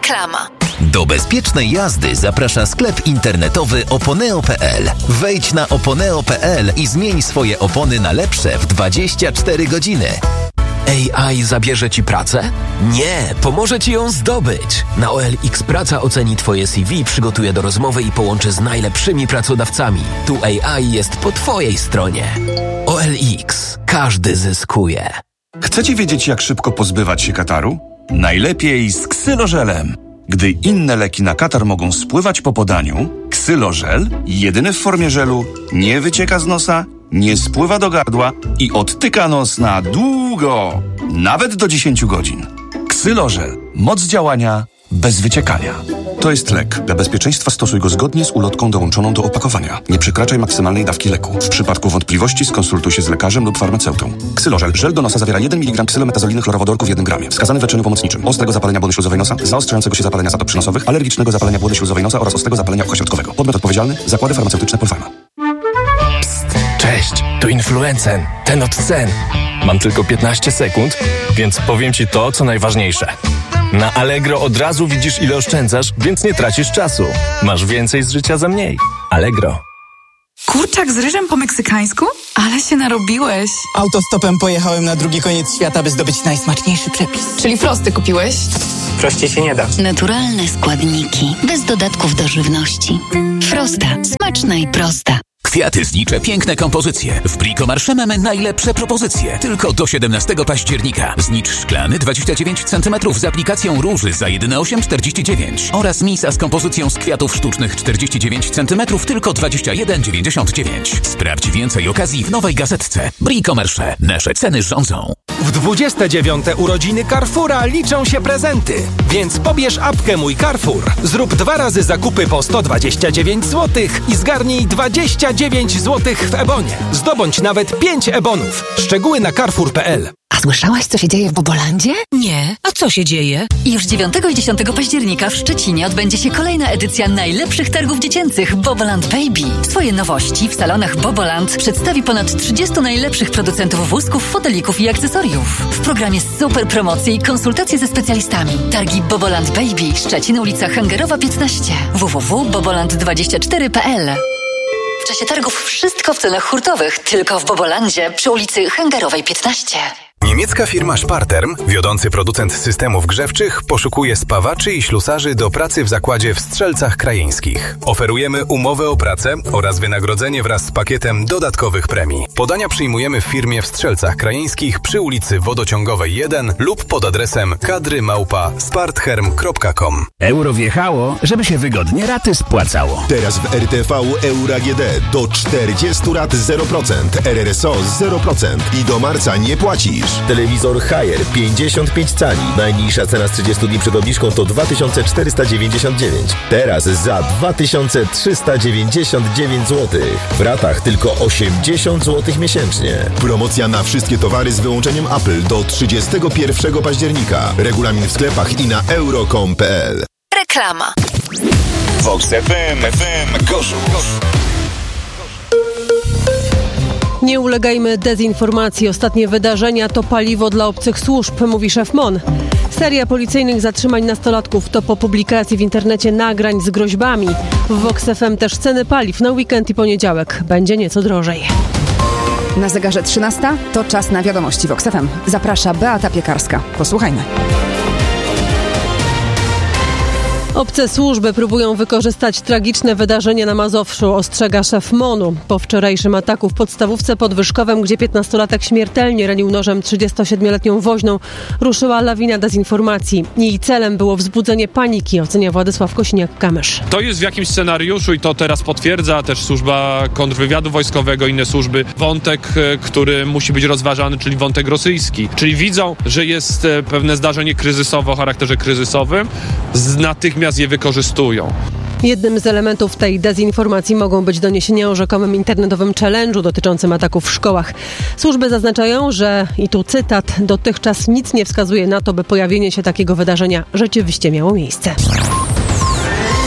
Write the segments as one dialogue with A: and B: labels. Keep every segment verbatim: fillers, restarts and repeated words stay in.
A: Reklama.
B: Do bezpiecznej jazdy zaprasza sklep internetowy oponeo kropka pe el. Wejdź na oponeo kropka pe el i zmień swoje opony na lepsze w dwadzieścia cztery godziny.
C: A I zabierze Ci pracę? Nie, pomoże Ci ją zdobyć. Na O L X Praca oceni Twoje C V, przygotuje do rozmowy i połączy z najlepszymi pracodawcami. Tu A I jest po Twojej stronie. O L X. Każdy zyskuje.
D: Chcecie wiedzieć, jak szybko pozbywać się kataru? Najlepiej z ksylożelem. Gdy inne leki na katar mogą spływać po podaniu, ksylożel, jedyny w formie żelu, nie wycieka z nosa, nie spływa do gardła i odtyka nos na długo, nawet do dziesięć godzin. Ksylożel. Moc działania bez wyciekania. To jest lek. Dla bezpieczeństwa stosuj go zgodnie z ulotką dołączoną do opakowania. Nie przekraczaj maksymalnej dawki leku. W przypadku wątpliwości skonsultuj się z lekarzem lub farmaceutą. Ksylożel. Żel do nosa zawiera jeden miligram ksylometazoliny chlorowodorku w jednym gramie. Wskazany w leczeniu pomocniczym ostrego zapalenia błony śluzowej nosa, zaostrzającego się zapalenia zatop przynosowych, alergicznego zapalenia błony śluzowej nosa oraz ostrego zapalenia ucha środkowego. Podmiot odpowiedzialny. Zakłady farmaceutyczne Polpharma.
C: Psst, cześć, tu Influencen, ten od cen. Mam tylko piętnaście sekund, więc powiem Ci to, co najważniejsze. Na Allegro od razu widzisz, ile oszczędzasz, więc nie tracisz czasu. Masz więcej z życia za mniej. Allegro.
E: Kurczak z ryżem po meksykańsku? Ale się narobiłeś.
F: Autostopem pojechałem na drugi koniec świata, by zdobyć najsmaczniejszy przepis.
E: Czyli frosty kupiłeś?
F: Prościej się nie da.
A: Naturalne składniki, bez dodatków do żywności. Frosta. Smaczna i prosta.
B: Kwiaty znicze, piękne kompozycje. W Bricomarché mamy najlepsze propozycje. Tylko do siedemnastego października. Znicz szklany dwadzieścia dziewięć centymetrów z aplikacją róży za jedyne osiem czterdzieści dziewięć. Oraz misa z kompozycją z kwiatów sztucznych czterdzieści dziewięć centymetrów tylko dwadzieścia jeden dziewięćdziesiąt dziewięć. Sprawdź więcej okazji w nowej gazetce. Bricomarché. Nasze ceny rządzą.
G: W dwudzieste dziewiąte urodziny Carrefoura liczą się prezenty. Więc pobierz apkę Mój Carrefour. Zrób dwa razy zakupy po sto dwadzieścia dziewięć złotych i zgarnij dwadzieścia dziewięć złotych w Ebonie. Zdobądź nawet pięć Ebonów. Szczegóły na carrefour kropka pe el.
H: A słyszałaś, co się dzieje w Bobolandzie?
I: Nie. A co się dzieje?
H: Już dziewiątego i dziesiątego października w Szczecinie odbędzie się kolejna edycja najlepszych targów dziecięcych Boboland Baby. Swoje nowości w salonach Boboland przedstawi ponad trzydziestu najlepszych producentów wózków, fotelików i akcesoriów. W programie super promocje i konsultacje ze specjalistami. Targi Boboland Baby, Szczecin, ulica Hangerowa piętnaście. w w w kropka boboland dwadzieścia cztery kropka pe el. W czasie targów wszystko w cenach hurtowych, tylko w Bobolandzie przy ulicy Hangerowej piętnaście.
J: Niemiecka firma Sparterm, wiodący producent systemów grzewczych, poszukuje spawaczy i ślusarzy do pracy w zakładzie w Strzelcach Krajeńskich. Oferujemy umowę o pracę oraz wynagrodzenie wraz z pakietem dodatkowych premii. Podania przyjmujemy w firmie w Strzelcach Krajeńskich przy ulicy Wodociągowej jeden lub pod adresem kadry małpa spartherm kropka com.
K: Euro wjechało, żeby się wygodnie raty spłacało.
L: Teraz w R T V Euro A G D do czterdziestu rat zero procent, R R S O zero procent i do marca nie płacisz.
M: Telewizor Haier pięćdziesiąt pięć cali. Najniższa cena z trzydziestu dni przed obniżką to dwa tysiące czterysta dziewięćdziesiąt dziewięć. Teraz za dwa tysiące trzysta dziewięćdziesiąt dziewięć złotych. W ratach tylko osiemdziesiąt złotych miesięcznie.
L: Promocja na wszystkie towary z wyłączeniem Apple do trzydziestego pierwszego października. Regulamin w sklepach i na euro kropka com kropka pe el.
A: Reklama.
D: Vox F M, F M, Gorzów.
N: Nie ulegajmy dezinformacji. Ostatnie wydarzenia to paliwo dla obcych służb, mówi szef M O N. Seria policyjnych zatrzymań nastolatków to po publikacji w internecie nagrań z groźbami. W Vox F M też ceny paliw na weekend i poniedziałek. Będzie nieco drożej.
O: Na zegarze trzynasta to czas na wiadomości Vox F M. Zaprasza Beata Piekarska. Posłuchajmy.
N: Obce służby próbują wykorzystać tragiczne wydarzenia na Mazowszu, ostrzega szef M O N-u. Po wczorajszym ataku w podstawówce pod Wyszkowem, gdzie piętnastolatek śmiertelnie ranił nożem trzydziestosiedmioletnią woźną, ruszyła lawina dezinformacji. Jej celem było wzbudzenie paniki, ocenia Władysław Kosiniak-Kamysz.
P: To jest w jakimś scenariuszu i to teraz potwierdza też służba kontrwywiadu wojskowego, inne służby, wątek, który musi być rozważany, czyli wątek rosyjski. Czyli widzą, że jest pewne zdarzenie kryzysowe o charakterze kryzysowym, natychmiast je wykorzystują.
N: Jednym z elementów tej dezinformacji mogą być doniesienia o rzekomym internetowym challenge'u dotyczącym ataków w szkołach. Służby zaznaczają, że, i tu cytat, dotychczas nic nie wskazuje na to, by pojawienie się takiego wydarzenia rzeczywiście miało miejsce.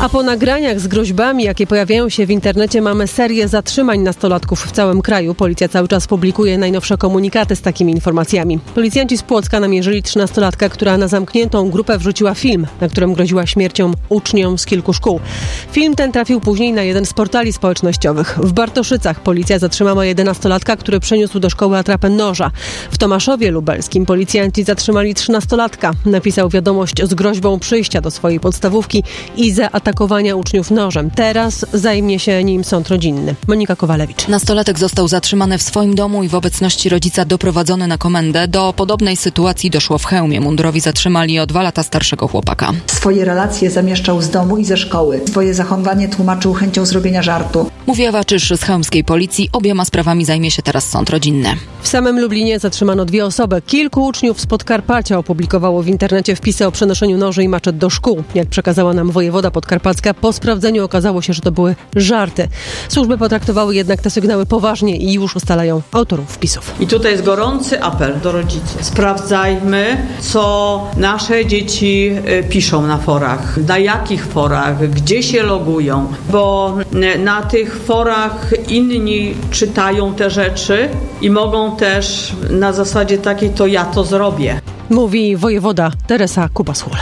N: A po nagraniach z groźbami, jakie pojawiają się w internecie, mamy serię zatrzymań nastolatków w całym kraju. Policja cały czas publikuje najnowsze komunikaty z takimi informacjami. Policjanci z Płocka namierzyli trzynastolatka, która na zamkniętą grupę wrzuciła film, na którym groziła śmiercią uczniom z kilku szkół. Film ten trafił później na jeden z portali społecznościowych. W Bartoszycach policja zatrzymała jedenastolatka, który przeniósł do szkoły atrapę noża. W Tomaszowie Lubelskim policjanci zatrzymali trzynastolatka. Napisał wiadomość z groźbą przyjścia do swojej podstawówki i zaatakowania uczniów nożem. Teraz zajmie się nim sąd rodzinny. Monika Kowalewicz.
Q: Nastolatek został zatrzymany w swoim domu i w obecności rodzica doprowadzony na komendę. Do podobnej sytuacji doszło w Chełmie. Mundurowi zatrzymali o dwa lata starszego chłopaka.
R: Swoje relacje zamieszczał z domu i ze szkoły. Swoje zachowanie tłumaczył chęcią zrobienia żartu.
Q: Mówi Ewa Czysz z chełmskiej policji. Obiema sprawami zajmie się teraz sąd rodzinny.
N: W samym Lublinie zatrzymano dwie osoby. Kilku uczniów z Podkarpacia opublikowało w internecie wpisy o przenoszeniu noży i maczet do szkół. Jak przekazała nam wojewoda podkarpacka, po sprawdzeniu okazało się, że to były żarty. Służby potraktowały jednak te sygnały poważnie i już ustalają autorów wpisów.
S: I tutaj jest gorący apel do rodziców. Sprawdzajmy, co nasze dzieci piszą na forach, na jakich forach, gdzie się logują, bo na tych forach inni czytają te rzeczy i mogą też na zasadzie takiej to ja to zrobię.
N: Mówi wojewoda Teresa Kuba-Schul.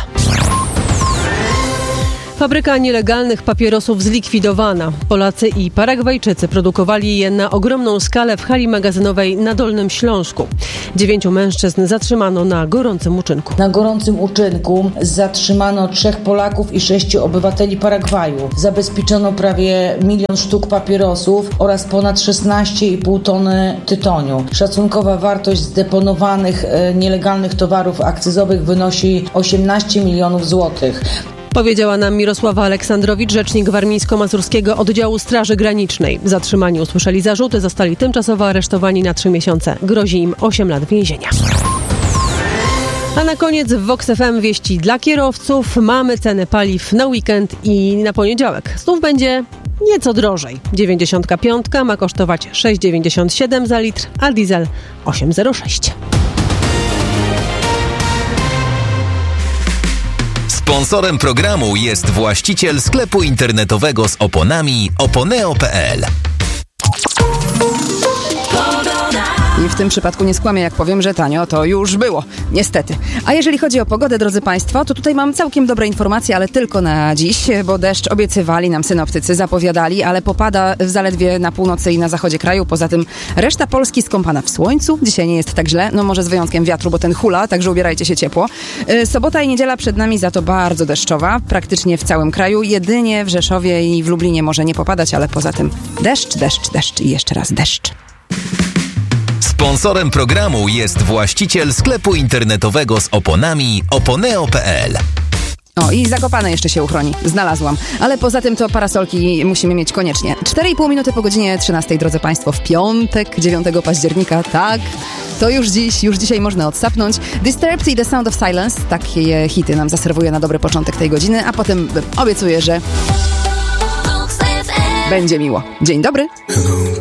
N: Fabryka nielegalnych papierosów zlikwidowana. Polacy i Paragwajczycy produkowali je na ogromną skalę w hali magazynowej na Dolnym Śląsku. Dziewięciu mężczyzn zatrzymano na gorącym uczynku.
T: Na gorącym uczynku zatrzymano trzech Polaków i sześciu obywateli Paragwaju. Zabezpieczono prawie milion sztuk papierosów oraz ponad szesnaście i pół tony tytoniu. Szacunkowa wartość zdeponowanych e, nielegalnych towarów akcyzowych wynosi osiemnaście milionów złotych.
N: Powiedziała nam Mirosława Aleksandrowicz, rzecznik Warmińsko-Mazurskiego Oddziału Straży Granicznej. Zatrzymani usłyszeli zarzuty, zostali tymczasowo aresztowani na trzy miesiące. Grozi im osiem lat więzienia. A na koniec w Vox F M wieści dla kierowców. Mamy ceny paliw na weekend i na poniedziałek. Znów będzie nieco drożej. dziewięćdziesiątka piątka ma kosztować sześć dziewięćdziesiąt siedem za litr, a diesel osiem zero sześć.
B: Sponsorem programu jest właściciel sklepu internetowego z oponami oponeo kropka pe el.
O: I w tym przypadku nie skłamię, jak powiem, że tanio to już było. Niestety. A jeżeli chodzi o pogodę, drodzy Państwo, to tutaj mam całkiem dobre informacje, ale tylko na dziś, bo deszcz obiecywali nam synoptycy, zapowiadali, ale popada zaledwie na północy i na zachodzie kraju. Poza tym reszta Polski skąpana w słońcu. Dzisiaj nie jest tak źle, no może z wyjątkiem wiatru, bo ten hula, także ubierajcie się ciepło. Sobota i niedziela przed nami za to bardzo deszczowa, praktycznie w całym kraju. Jedynie w Rzeszowie i w Lublinie może nie popadać, ale poza tym deszcz, deszcz, deszcz i jeszcze raz deszcz.
B: Sponsorem programu jest właściciel sklepu internetowego z oponami oponeo kropka pe el.
O: O, i Zakopane jeszcze się uchroni. Znalazłam. Ale poza tym to parasolki musimy mieć koniecznie. cztery i pół minuty po godzinie trzynastej, drodzy Państwo, w piątek, dziewiątego października. Tak, to już dziś, już dzisiaj można odsapnąć. Disturbed i The Sound of Silence. Takie hity nam zaserwuje na dobry początek tej godziny, a potem obiecuję, że będzie miło. Dzień dobry.